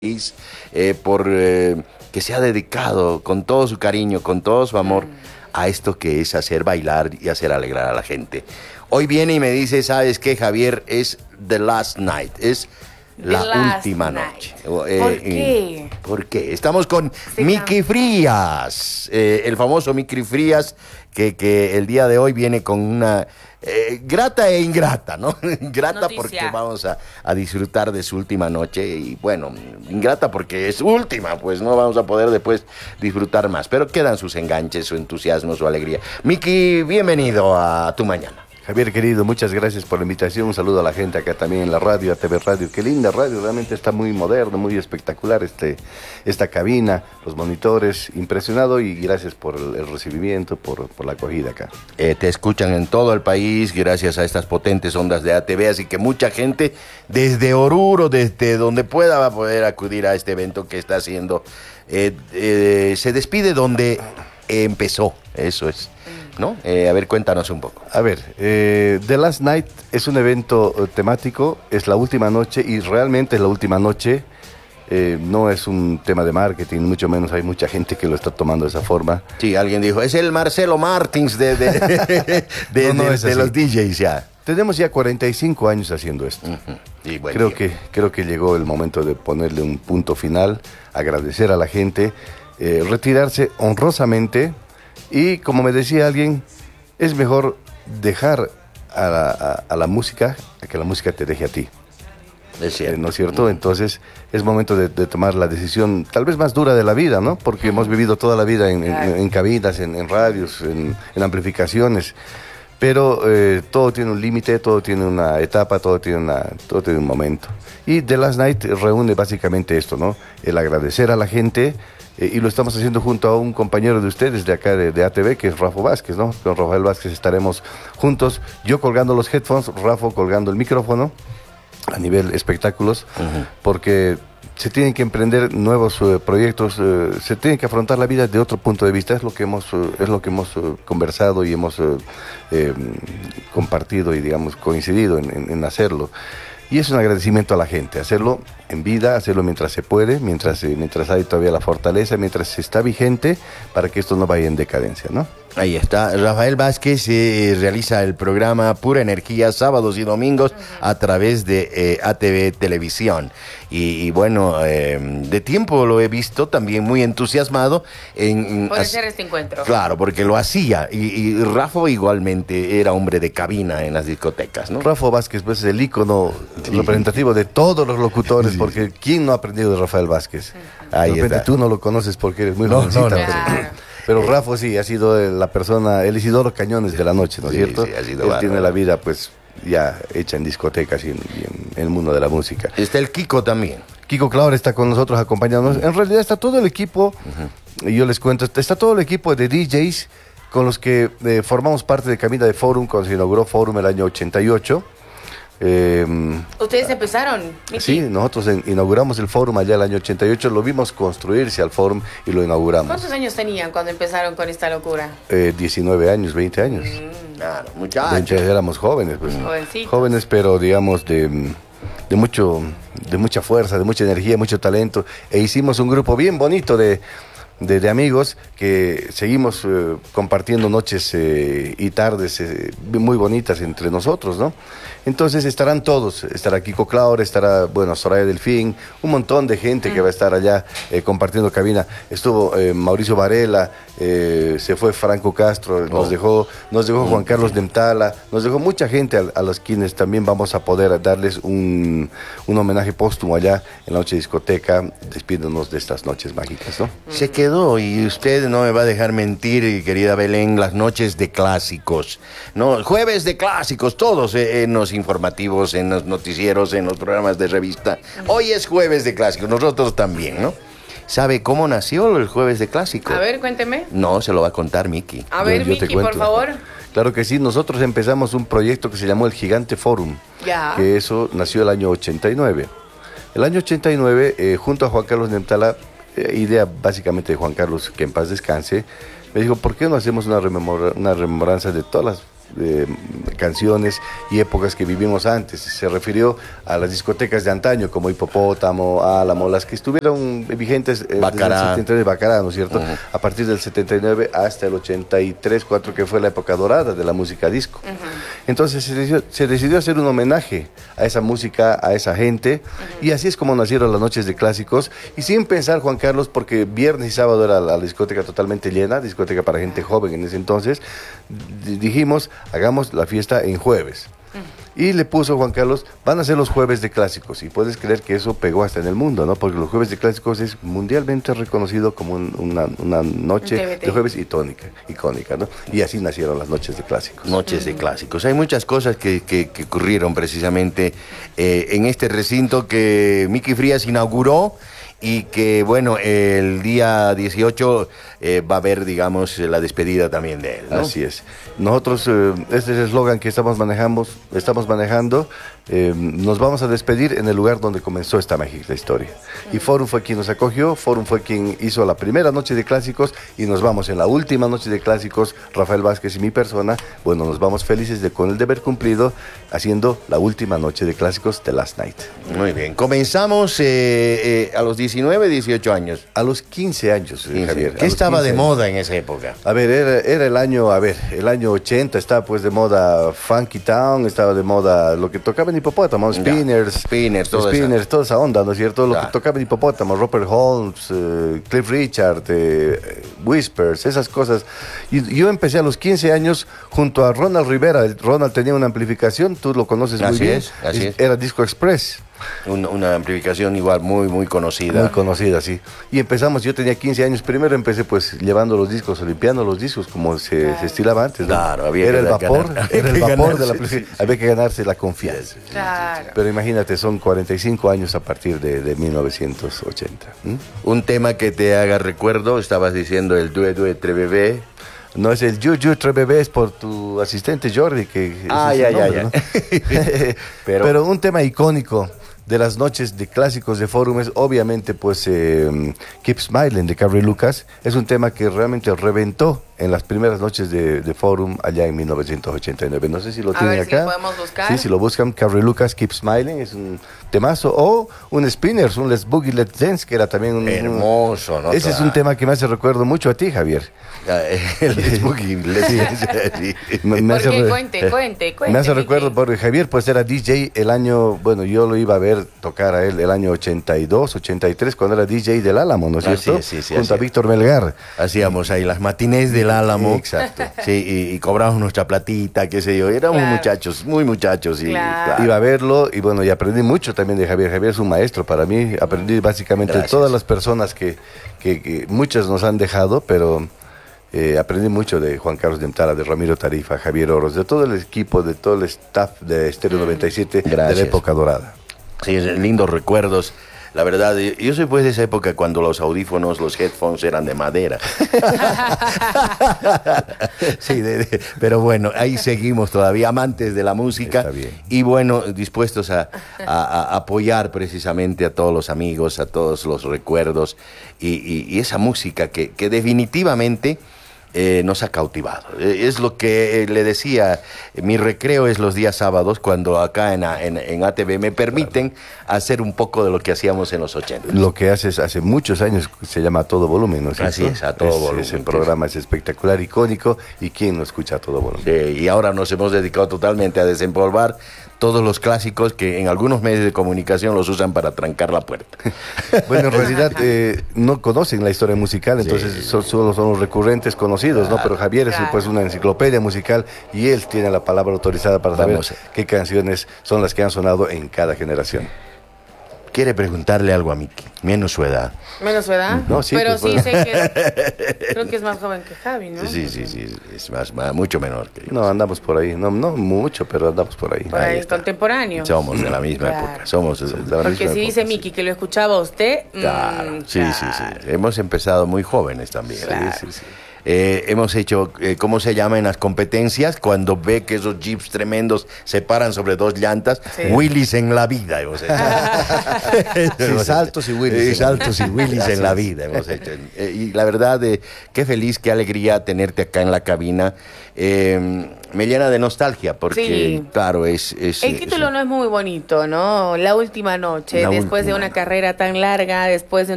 por que se ha dedicado con todo su cariño, con todo su amor a esto que es hacer bailar y hacer alegrar a la gente. Hoy viene y me dice, ¿sabes qué, Javier? Es The Last Night, es la última noche. ¿Por qué? ¿Por qué? Estamos con Sí, Miki Frías, el famoso Miki Frías, que el día de hoy viene con una grata e ingrata, ¿no? Grata noticia, porque vamos a disfrutar de su última noche y bueno, ingrata porque es última, pues no vamos a poder después disfrutar más, pero quedan sus enganches, su entusiasmo, su alegría. Miki, bienvenido a Tu Mañana. Javier, querido, muchas gracias por la invitación. Un saludo a la gente acá también en la radio, ATV Radio. Qué linda radio, realmente está muy moderno, muy espectacular esta cabina, los monitores, impresionado y gracias por el recibimiento, por la acogida acá. Te escuchan en todo el país gracias a estas potentes ondas de ATV, así que mucha gente desde Oruro, desde donde pueda, va a poder acudir a este evento que está haciendo. Se despide donde empezó, eso es. ¿No? A ver, cuéntanos un poco. A ver, The Last Night es un evento temático, es la última noche y realmente es la última noche. No es un tema de marketing, mucho menos hay mucha gente que lo está tomando de esa forma. Sí, alguien dijo, es el Marcelo Martins de los DJs ya. Tenemos ya 45 años haciendo esto. Y buen Creo que llegó el momento de ponerle un punto final, agradecer a la gente, retirarse honrosamente. Y como me decía alguien, es mejor dejar a la música, a que la música te deje a ti. Es cierto. ¿No es cierto? Entonces es momento de tomar la decisión tal vez más dura de la vida, ¿no? Porque hemos vivido toda la vida en cabinas, en radios, en amplificaciones. Pero todo tiene un límite, todo tiene una etapa, todo tiene un momento. Y The Last Night reúne básicamente esto, ¿no? El agradecer a la gente. Y lo estamos haciendo junto a un compañero de ustedes de acá de ATV, que es Rafa Vázquez, ¿no? Con Rafael Vázquez estaremos juntos, yo colgando los headphones, Rafa colgando el micrófono a nivel espectáculos, porque se tienen que emprender nuevos proyectos, se tiene que afrontar la vida de otro punto de vista, es lo que hemos conversado y hemos compartido y digamos coincidido en hacerlo. Y es un agradecimiento a la gente, hacerlo en vida, hacerlo mientras se puede, mientras hay todavía la fortaleza, mientras se está vigente, para que esto no vaya en decadencia, ¿no? Ahí está, Rafael Vázquez realiza el programa Pura Energía sábados y domingos a través de ATV Televisión. Y bueno, de tiempo lo he visto también muy entusiasmado por hacer este encuentro. Claro, porque lo hacía. Y Rafa igualmente era hombre de cabina en las discotecas, ¿no? Rafa Vázquez, pues, es el ícono representativo de todos los locutores, porque ¿quién no ha aprendido de Rafael Vázquez? Ahí de repente está. tú no lo conoces porque eres muy No, jovencita. no. Pero Rafa sí, ha sido la persona, el Isidoro Cañones de la noche, ¿no es cierto? Sí, ha sido Él bárbaro. tiene la vida, pues, ya hecha en discotecas y en el mundo de la música. Está el Kiko también. Kiko Claure está con nosotros acompañándonos. En realidad está todo el equipo, y yo les cuento, está todo el equipo de DJs con los que formamos parte de Cabina de Forum, cuando se inauguró Forum el año 88. ¿Ustedes empezaron, Miki? Sí, nosotros inauguramos el Forum allá el año 88, lo vimos construirse al Forum y lo inauguramos. ¿Cuántos años tenían cuando empezaron con esta locura? 19 años, 20 años. Claro, muchachos. 20 éramos jóvenes, pues. Jovencitos. Jóvenes, pero digamos de mucha fuerza, de mucha energía, mucho talento. E hicimos un grupo bien bonito de amigos que seguimos compartiendo noches y tardes muy bonitas entre nosotros, ¿no? Entonces estarán todos, estará Kiko Claure, estará, bueno, Soraya Delfín, un montón de gente que va a estar allá compartiendo cabina. Estuvo Mauricio Varela, se fue Franco Castro, nos dejó Juan Carlos Nemtala, nos dejó mucha gente a los quienes también vamos a poder darles un homenaje póstumo allá en la noche de discoteca, despidiéndonos de estas noches mágicas, ¿no? Se quedó, y usted no me va a dejar mentir, querida Belén, las noches de clásicos, ¿no? Jueves de clásicos, todos en los informativos, en los noticieros, en los programas de revista. Hoy es jueves de clásicos, nosotros también, ¿no? ¿Sabe cómo nació el jueves de clásicos? A ver, cuénteme. No, se lo va a contar Miki. A ver, Yo te Miki, por cuento. favor. Claro que sí, nosotros empezamos un proyecto que se llamó el Gigante Forum, Ya. que eso nació el año 89. El año 89, junto a Juan Carlos Nemtala, idea básicamente de Juan Carlos, que en paz descanse, me dijo, ¿por qué no hacemos una rememoranza de todas las canciones y épocas que vivimos antes. Se refirió a las discotecas de antaño como Hipopótamo, Álamo, las que estuvieron vigentes Bacará. desde el 79, Bacará, ¿no es cierto? A partir del 79 hasta el 83, 4, que fue la época dorada de la música disco. Entonces se decidió hacer un homenaje a esa música, a esa gente, y así es como nacieron las noches de clásicos, y sin pensar, Juan Carlos, porque viernes y sábado era la discoteca totalmente llena, discoteca para gente joven en ese entonces, dijimos, hagamos la fiesta en jueves. Y le puso Juan Carlos, van a ser los jueves de clásicos, y puedes creer que eso pegó hasta en el mundo, ¿no? Porque los jueves de clásicos es mundialmente reconocido como una noche de jueves icónica, ¿no? Y así nacieron las noches de clásicos. Noches de clásicos. Hay muchas cosas que ocurrieron precisamente en este recinto que Mickey Frías inauguró, y que, bueno, el día 18 va a haber, digamos, la despedida también de él, ¿no? Así es. Nosotros, este es el eslogan que estamos manejando, nos vamos a despedir en el lugar donde comenzó esta mágica historia. Y Forum fue quien nos acogió, Forum fue quien hizo la primera noche de clásicos, y nos vamos en la última noche de clásicos, Rafael Vázquez y mi persona, bueno, nos vamos felices con el deber cumplido, haciendo la última noche de clásicos de Last Night. Muy bien. Comenzamos a los 19, 18 años. A los 15 años, Javier. ¿Qué estaba de moda en esa época? A ver, era el año 80, estaba pues de moda Funky Town, estaba de moda lo que tocaba en Hipopótamo, Spinners, toda esa onda, ¿no es cierto? Lo que tocaba en Hipopótamo, Robert Holmes, Cliff Richard, Whispers, esas cosas. Y yo empecé a los 15 años junto a Ronald Rivera. Ronald tenía una amplificación, tú lo conoces muy bien. Así es. Era Disco Express. Una amplificación igual muy conocida. Muy conocida, sí. Y empezamos, yo tenía 15 años, primero empecé pues llevando los discos, o limpiando los discos como se estilaba antes, ¿no? Claro, era el vapor de la sí. Había que ganarse la confianza. Claro. Pero imagínate, son 45 años a partir de 1980. Un tema que te haga recuerdo, estabas diciendo el Due Tre Bebé. No, es el Juju Tre Bebé, es por tu asistente Jordi, que ya. ¿no? Pero un tema icónico de las noches de clásicos de Forum es obviamente pues Keep Smiling de Carrie Lucas. Es un tema que realmente reventó en las primeras noches de Forum allá en 1989. No sé si lo tienen acá. Si lo podemos buscar. Sí, si lo buscan, Carrie Lucas, Keep Smiling, es un temazo. O un Spinners, un Let's Boogie, Let's Dance, que era también un... Hermoso, ¿no? Ese es un tema que me hace recuerdo mucho a ti, Javier. El Let's Boogie, Let's Dance. Sí. Cuente. Me hace recuerdo porque Javier pues era DJ el año, bueno, yo lo iba a ver tocar a él el año 82, 83, cuando era DJ del Álamo, ¿no es cierto? Sí, junto a Víctor Melgar. Hacíamos ahí las matinés del Álamo. Exacto. Sí, y cobrábamos nuestra platita, qué sé yo. Éramos muchachos, muy muchachos. Claro. Iba a verlo y bueno, y aprendí mucho también de Javier. Javier es un maestro para mí. Aprendí básicamente de todas las personas que muchas nos han dejado, pero... aprendí mucho de Juan Carlos Demptara, de Ramiro Tarifa, Javier Oros, de todo el equipo, de todo el staff de Estéreo 97 de la época dorada. Sí, lindos recuerdos. La verdad, yo soy pues de esa época cuando los audífonos, los headphones eran de madera. Sí, pero bueno, ahí seguimos todavía, amantes de la música. Está bien. Y bueno, dispuestos a apoyar precisamente a todos los amigos, a todos los recuerdos y esa música que definitivamente... nos ha cautivado. Es lo que le decía, mi recreo es los días sábados, cuando acá en ATV me permiten hacer un poco de lo que hacíamos en los 80. Lo que haces hace muchos años se llama A Todo Volumen, ¿no es cierto? Así es, A Todo Volumen. Ese programa es espectacular, icónico, y ¿quién no escucha A Todo Volumen? Sí, y ahora nos hemos dedicado totalmente a desempolvar todos los clásicos que en algunos medios de comunicación los usan para trancar la puerta. Bueno, en realidad no conocen la historia musical, entonces solo son los recurrentes conocidos, ¿no? Pero Javier es pues una enciclopedia musical y él tiene la palabra autorizada para saber qué canciones son las que han sonado en cada generación. Quiere preguntarle algo a Miki, menos su edad. ¿Menos su edad? No, sí, pero pues, sí sé que... Creo que es más joven que Javi, ¿no? Sí, es mucho menor que yo. No, andamos por ahí, no mucho, pero andamos por ahí. Por ahí, contemporáneo. Somos de la misma época, somos de la misma época. Porque si dice Miki que lo escuchaba usted... Claro, sí. Hemos empezado muy jóvenes también. Claro. Sí. Hemos hecho, ¿cómo se llama en las competencias? Cuando ve que esos jeeps tremendos se paran sobre dos llantas, Sí. Willys en la vida hemos hecho. Sí, saltos y Willys. Sí, saltos y Willys en la vida hemos hecho. Y la verdad, qué feliz, qué alegría tenerte acá en la cabina. Me llena de nostalgia porque, Sí. claro, El título no es muy bonito, ¿no? La última noche, La después de última una carrera tan larga, después de